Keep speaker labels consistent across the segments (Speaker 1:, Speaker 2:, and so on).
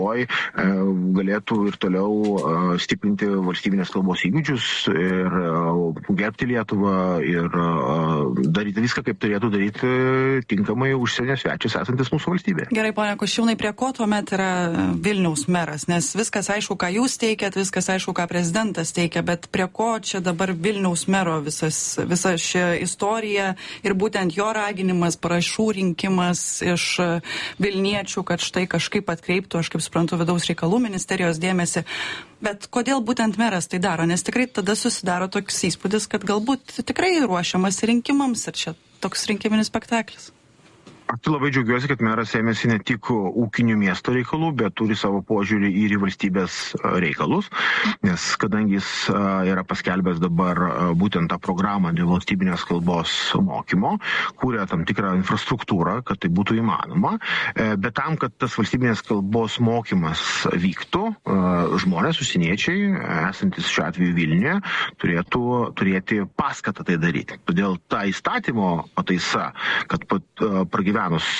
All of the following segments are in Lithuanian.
Speaker 1: galėtų ir toliau stiprinti valstybinės kalbos įgūdžius ir gerbti Lietuvą ir daryti viską, kaip turėtų daryti tinkamai užsienio svečius esantis mūsų valstybėje.
Speaker 2: Gerai, ponia Kasčiūnai, prie ko tuomet yra Vilniaus meras? Nes viskas aišku, ką jūs teikiat, viskas aišku, ką prezidentas teikia, bet prie ko čia dabar Vilniaus mero visa ši istorija ir būtent jo raginimas, parašų rinkimas iš vilniečių, kad štai kažkaip atkreiptų, aš kaip suprantu, vidaus reikalų ministerijos dėmesį. Bet kodėl būtent meras tai daro? Nes tikrai tada susidaro toks įspūdis, kad galbūt tikrai ruošiamas rinkimams ir čia toks rinkiminis spektaklis.
Speaker 1: Aš labai džiaugiuosi, kad meras ėmėsi ne tik ūkinių miesto reikalų, bet turi savo požiūrį ir į valstybės reikalus, nes kadangi jis yra paskelbęs dabar būtent tą programą dėl valstybinės kalbos mokymo, kūrė tam tikrą infrastruktūrą, kad tai būtų įmanoma, bet tam, kad tas valstybinės kalbos mokymas vyktų, žmonės, užsieniečiai, esantis šiuo atveju Vilniuje, turėtų turėti paskatą tai daryti. Todėl ta įstatymo pataisa, kad pragyvenus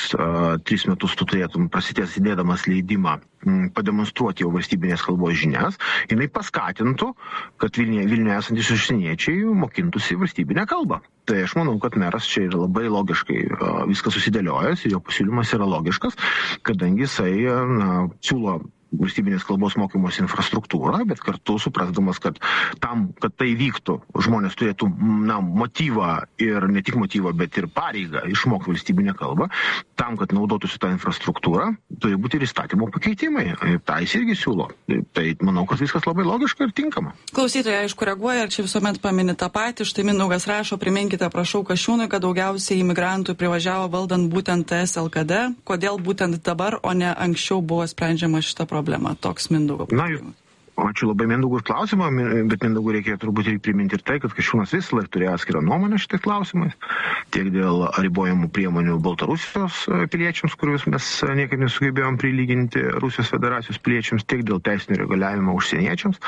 Speaker 1: 3 metus tu turėtum prasidės įdėdamas leidimą pademonstruoti jau valstybinės kalbos žinias, jinai paskatintų, kad Vilniuje esantis užsieniečiai mokintųsi valstybinę kalbą. Tai aš manau, kad meras čia yra labai logiškai viskas susidėliojęs ir jo pasiūlymas yra logiškas, kadangi jisai siūlo valstybinės kalbos mokymos infrastruktūrą, bet kartu suprasdamas, kad tam, kad tai vyktų, žmonės turėtų motyvą ir ne tik motyvą, bet ir pareigą išmokti valstybinę kalbą, tam, kad naudotųsi tą infrastruktūrą, turi būti ir įstatymo pakeitimai. Tai jis irgi siūlo. Tai manau, kad viskas labai logiška ir tinkama.
Speaker 2: Klausytojai, aišku, reaguoja ir čia visuomet pamini tą patį. Štai Mindaugas rašo, priminkite, prašau, Kasčiūnui, kad daugiausiai imigrantų privažiavo valdant būtent SLKD. Kodėl būtent dabar, o ne anksčiau buvo sprendžiama šita problema? Toks Mindaugo problema.
Speaker 1: Ačiū labai Mindaugui už klausimą, bet Mindaugui reikia turbūt ir priminti ir tai, kad Kasčiūnas vis laik turėjo atskirą nuomonę šitais klausimais, tiek dėl ribojamų priemonių Baltarusijos piliečiams, kuriuos mes niekaip nesugebėjom prilyginti Rusijos federacijos piliečiams, tiek dėl teisinio reguliavimo užsieniečiams.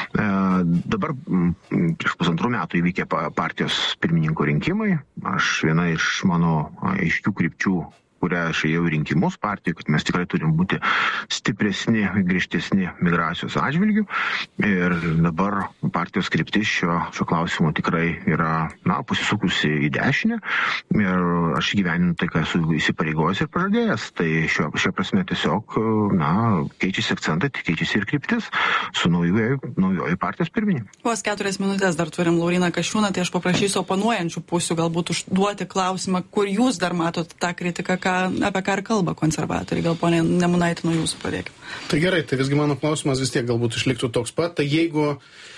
Speaker 1: Dabar prieš 1,5 metų įvykė partijos pirmininko rinkimai. Aš viena iš mano aiškių krypčių, kurią aš ėjau į rinkimus partijų, kad mes tikrai turim būti stipresni, griežtesni migracijos atžvilgių. Ir dabar partijos kryptis šio klausimu tikrai yra, pasisukusi į dešinę. Ir aš gyveninu tai, ką esu įsipareigojęs ir pažadėjęs. Tai šio prasme tiesiog, keičiasi akcentai, keičiasi ir kryptis su naujoji partijos pirmininku.
Speaker 2: Vos 4 minutės dar turim Lauryną Kasčiūną, tai aš paprašysiu oponuojančių pusių galbūt užduoti klausimą, kur jūs dar matot tą kritiką, apie ką ir kalba konservatoriai. Gal, ponė Nemunaitė, nuo jūsų pradėkime.
Speaker 3: Tai gerai, tai visgi mano klausimas vis tiek galbūt išliktų toks pat. Tai jeigu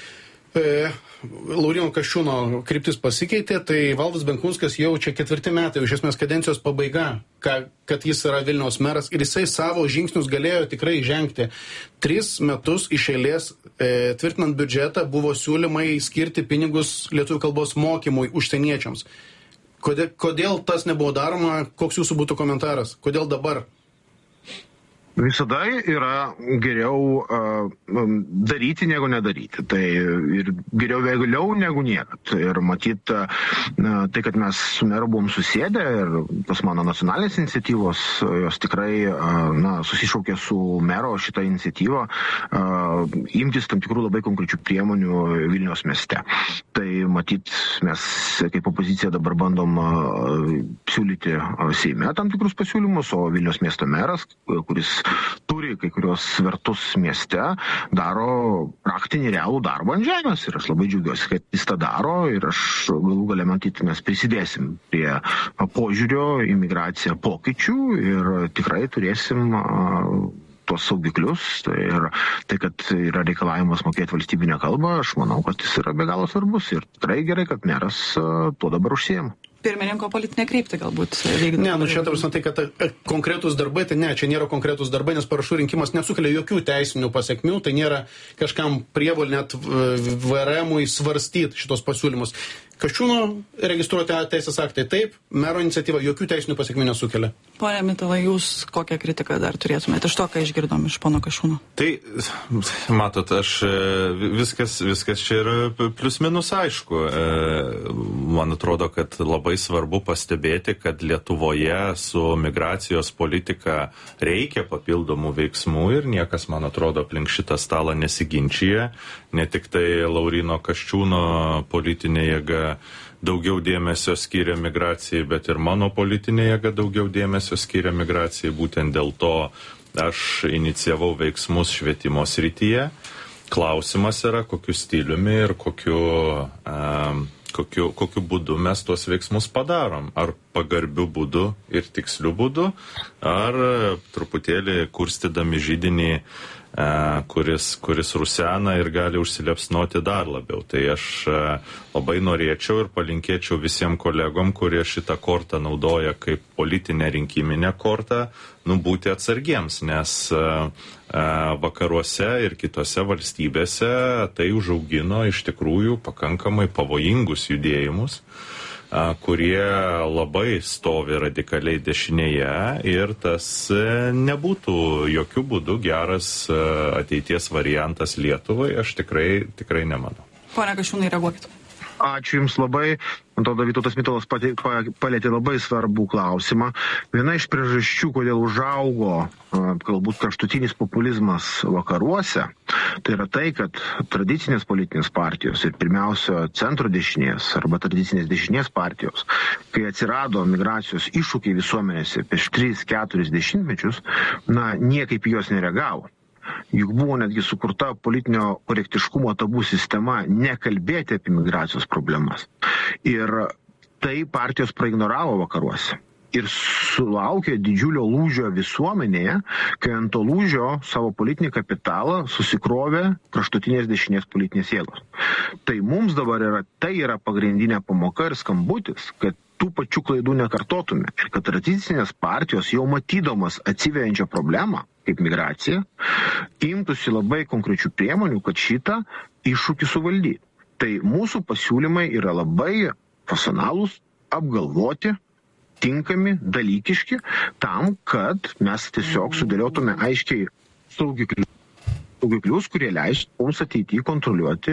Speaker 3: Lauryno Kasčiūno kryptis pasikeitė, tai Valdas Benkunskas jau čia 4 metai, iš esmės kadencijos pabaiga, kad jis yra Vilniaus meras ir jisai savo žingsnius galėjo tikrai žengti. 3 metus iš eilės tvirtinant biudžetą buvo siūlymai skirti pinigus lietuvių kalbos mokymui užsieniečiams. Kodėl tas nebuvo daroma? Koks jūsų būtų komentaras? Kodėl dabar?
Speaker 1: Visada yra geriau daryti negu nedaryti. Tai ir geriau vėliau negu niekad. Ir matyt, tai, kad mes su meru buvom susėdę ir tos mano nacionalinės iniciatyvos, jos tikrai susišaukė su mero šitą iniciatyvą imtis tam tikrų labai konkrečių priemonių Vilniaus mieste. Tai matyt, mes kaip opozicija dabar bandom siūlyti Seime tam tikrus pasiūlymus, o Vilniaus miesto meras, kuris turi kai kurios svertus mieste, daro praktinį realų darbą ant žemės. Ir aš labai džiaugiuosi, kad jis tą daro ir aš galų gale matyti, mes prisidėsim prie požiūrio į migraciją pokyčių ir tikrai turėsim tuos saugiklius. Ir tai, kad yra reikalavimas mokėti valstybinę kalbą, aš manau, kad jis yra be galo svarbus ir tikrai gerai, kad meras tuo dabar užsiema.
Speaker 2: Pirmininko politinė kryptį galbūt vykdyti.
Speaker 3: Ne, čia tarsi tai, kad konkretus darbai, tai ne, čia nėra konkretus darbai, nes parašų rinkimas nesukelia jokių teisinių pasiekmių, tai nėra kažkam prievolė net VRM-ui svarstyti šitos pasiūlymus. Kasčiūno registruoti teisės aktai taip, mero iniciatyva jokių teisinių pasekmių nesukelia.
Speaker 2: Pone Mitalai, jūs kokią kritiką dar turėtumėte iš to, ką išgirdom iš pono Kasčiūno?
Speaker 4: Tai, matot, viskas čia yra plius minus aišku. Man atrodo, kad labai svarbu pastebėti, kad Lietuvoje su migracijos politika reikia papildomų veiksmų ir niekas, man atrodo, aplink šitą stalą nesiginčia. Ne tik tai Lauryno Kasčiūno politinė jėga daugiau dėmesio skiria migracijai, bet ir mano politinė jėga daugiau dėmesio skiria migracijai. Būtent dėl to aš inicijavau veiksmus švietimo srityje. Klausimas yra, kokiu stiliumi ir kokiu būdu mes tuos veiksmus padarom. Ar pagarbiu būdu ir tiksliu būdu, ar truputėlį kurstydami židinį, kuris rusena ir gali užsiliepsnoti dar labiau. Tai aš labai norėčiau ir palinkėčiau visiems kolegom, kurie šitą kortą naudoja kaip politinę rinkiminę kortą, būti atsargiems, nes vakaruose ir kitose valstybėse tai užaugino iš tikrųjų pakankamai pavojingus judėjimus, kurie labai stovi radikaliai dešinėje ir tas nebūtų jokių būdų geras ateities variantas Lietuvai, aš tikrai nemanau.
Speaker 2: Pone Kasčiūnai, reaguokit.
Speaker 1: Ačiū Jums labai. Man atrodo, Vytautas Mitalas palėtė labai svarbų klausimą. Viena iš priežasčių, kodėl užaugo galbūt kraštutinis populizmas vakaruose, tai yra tai, kad tradicinės politinės partijos ir pirmiausia centro dešinės arba tradicinės dešinės partijos, kai atsirado migracijos iššūkiai visuomenėse prieš 3-4 dešimtmečius, niekaip jos nereagavo. Juk buvo netgi sukurta politinio korektiškumo tabų sistema nekalbėti apie migracijos problemas. Ir tai partijos praignoravo vakaruose. Ir sulaukė didžiulio lūžio visuomenėje, kai ant to lūžio savo politinį kapitalą susikrovė kraštutinės dešinės politinės jėgos. Tai mums dabar yra pagrindinė pamoka ir skambutis, kad tų pačių klaidų nekartotume. Ir kad tradicinės partijos jau matydamas atsiveriančią problemą, kaip migracija, imtųsi labai konkrečių priemonių, kad šitą iššūkį suvaldyti. Tai mūsų pasiūlymai yra labai profesionalūs, apgalvoti, tinkami, dalykiški, tam, kad mes tiesiog sudėliotume aiškiai saugiklius, kurie leis mums ateityje kontroliuoti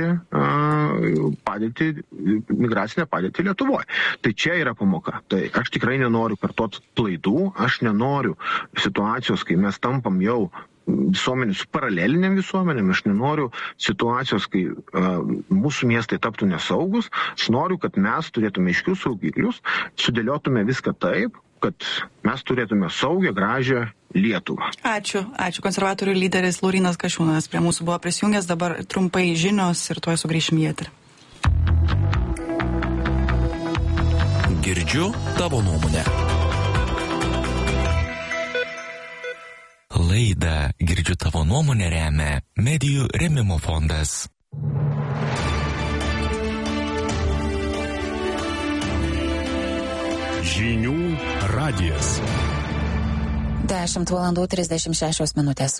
Speaker 1: migracinę padėtį Lietuvoje. Tai čia yra pamoka. Tai aš tikrai nenoriu kartot klaidų, aš nenoriu situacijos, kai mes tampam jau visuomenė su paraleliniam visuomenėm, aš nenoriu situacijos, kai mūsų miestai taptų nesaugus, aš noriu, kad mes turėtume aiškius saugiklius, sudėliotume viską taip, kad mes turėtume saugę, gražią Lietuvą.
Speaker 2: Ačiū. Konservatorių lyderis Laurynas Kasčiūnas prie mūsų buvo prisijungęs, dabar trumpai žinios ir tuoj sugrįšim į eterį.
Speaker 5: Girdžiu tavo nuomonę. Laidą Girdžiu tavo nuomonę remia Medijų rėmimo fondas.
Speaker 6: Žinių radijas.
Speaker 7: 10:36.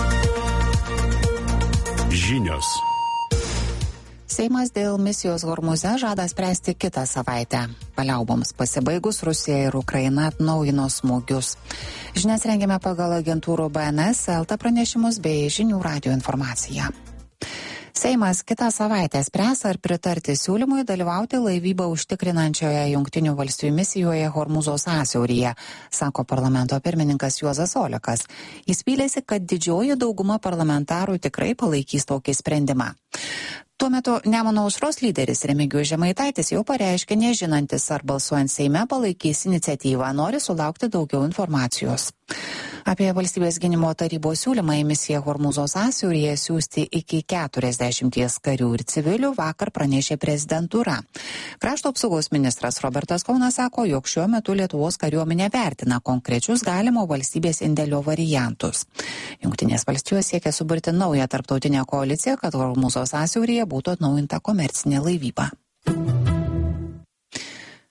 Speaker 6: Žinios.
Speaker 7: Seimas dėl misijos Hormuze žada spręsti kitą savaitę. Paliauboms pasibaigus, Rusija ir Ukraina atnaujino smūgius. Žinias rengiame pagal agentūrų BNS, LT pranešimus bei Žinių radijo informaciją. Seimas kitą savaitę spręs, ar pritarti siūlymui dalyvauti laivybą užtikrinančioje Jungtinių valstijų misijoje Hormuzo sąsiauryje, sako parlamento pirmininkas Juozas Olekas. Jis vylėsi, kad didžioji dauguma parlamentarų tikrai palaikys tokį sprendimą. Tuo metu Nemuno aušros lyderis Remigijus Žemaitaitis jau pareiškė, nežinantis, ar balsuojant Seime palaikys iniciatyvą, nori sulaukti daugiau informacijos. Apie valstybės gynimo tarybos siūlymą į misiją Hormuzo sąsiauryje siųsti iki 40 karių ir civilių vakar pranešė prezidentūra. Krašto apsaugos ministras Robertas Kaunas sako, jog šiuo metu Lietuvos kariuomenė vertina konkrečius galimo valstybės indėlio variantus. Jungtinės valstijos siekia suburti naują tarptautinę koaliciją, kad Hormuzo sąsiauryje būtų atnaujinta komercinė laivyba.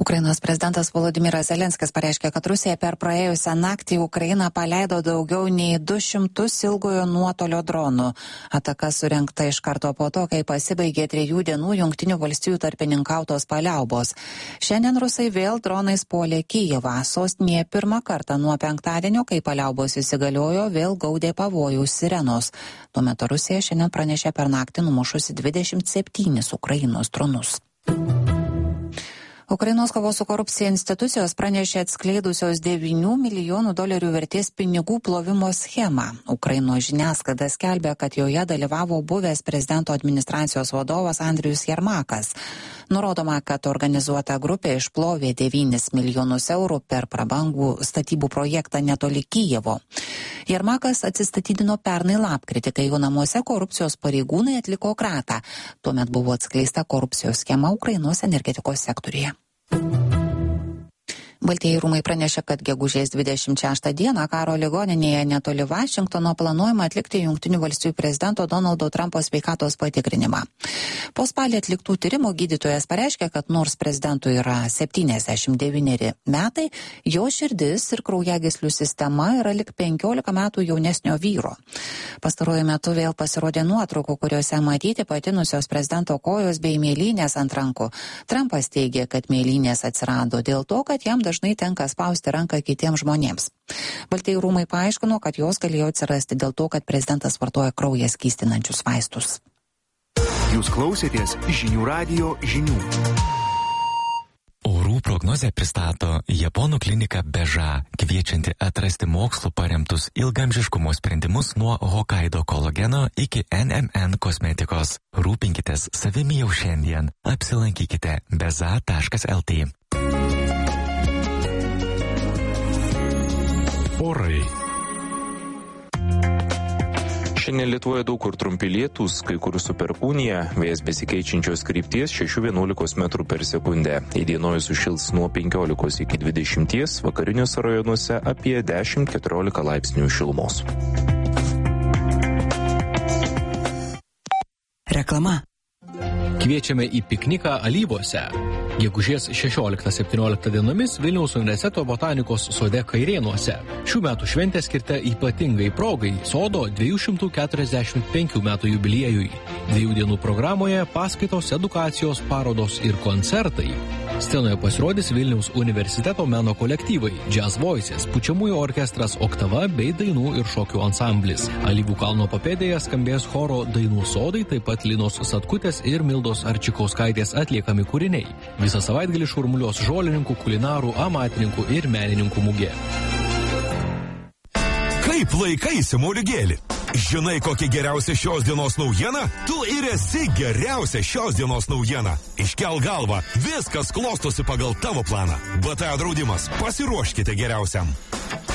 Speaker 7: Ukrainos prezidentas Volodymyras Zelenskis pareiškė, kad Rusija per praėjusią naktį Ukrainą paleido daugiau nei 200 ilgojo nuotolio dronų. Ataka surengta iš karto po to, kai pasibaigė 3 dienų Jungtinių valstijų tarpininkautos paliaubos. Šiandien rusai vėl dronais puolė Kijevą. Sostinėje pirmą kartą nuo penktadienio, kai paliaubos įsigaliojo, vėl gaudė pavojaus sirenos. Tuo metu Rusija šiandien pranešė per naktį numušusi 27 Ukrainos dronus. Ukrainos kovos su korupcija institucijos pranešė atskleidusios $9 milijonų vertės pinigų plovimo schemą. Ukrainos žiniasklaida skelbia, kad joje dalyvavo buvęs prezidento administracijos vadovas Andrijus Jermakas. Nurodoma, kad organizuota grupė išplovė $9 milijonus per prabangų statybų projektą netoli Kijevo. Jermakas atsistatydino pernai lapkritį, kai jo namuose korupcijos pareigūnai atliko kratą. Tuomet buvo atskleista korupcijos schema Ukrainos energetikos sektoriuje. Baltieji rūmai pranešė, kad gegužės 26 dieną karo ligoninėje netoli Vašingtono planuojama atlikti Jungtinių valstijų prezidento Donaldo Trumpo sveikatos patikrinimą. Po spalį atliktų tyrimų gydytojas pareiškė, kad nors prezidentui yra 79 metai, jo širdis ir kraujagyslių sistema yra lik 15 metų jaunesnio vyro. Pastaruoju metu vėl pasirodė nuotraukų, kuriuose matyti patinusios prezidento kojos bei mėlynės ant rankų. Trumpas teigė, kad mėlynės atsirado dėl to, kad jam dažnai tenka spausti ranką kitiems žmonėms. Baltieji rūmai paaiškino, kad jos galėjo atsirasti dėl to, kad prezidentas vartoja kraują skystinančius vaistus.
Speaker 8: Jūs klausėtės Žinių radijo žinių.
Speaker 5: Orų prognozę pristato Japonų klinika Beža, kviečianti atrasti mokslu paremtus ilgamžiškumo sprendimus nuo Hokkaido kolageno iki NMN kosmetikos. Rūpinkitės savimi jau šiandien. Apsilankykite beza.lt.
Speaker 6: Orai.
Speaker 9: Šiandien Lietuvoje daug kur trumpi lietūs, kai kur su perkūnija, vėjas besikeičiančios krypties 6-11 metrų per sekundę. Įdienojus sušils nuo 15 iki 20, vakariniuose rajonuose apie 10-14 laipsnių šilumos.
Speaker 10: Reklama.
Speaker 11: Kviečiame į pikniką Alyvuose. Gegužės 16-17 dienomis Vilniaus universiteto botanikos sode Kairėnuose. Šių metų šventė skirta ypatingai progai sodo 245 metų jubiliejui. 2 dienų programoje paskaitos, edukacijos, parodos ir koncertai. Scenoje pasirodys Vilniaus universiteto meno kolektyvai Jazz Voices, pučiamųjų orkestras Oktava bei dainų ir šokių ansamblis. Alyvų kalno papėdėje skambės choro Dainų sodai, taip pat Linos Satkutės ir Mildos Arčikauskaitės atliekami kūriniai. Visą savaitgalį šurmuliuos žolininkų, kulinarų, amatininkų ir menininkų mugė.
Speaker 12: Kaip laikaisi, moliūgėli? Žinai, kokia geriausia šios dienos naujiena? Tu ir esi geriausia šios dienos naujiena. Iškel galvą, viskas klostosi pagal tavo planą. BTA draudimas, pasiruoškite geriausiam.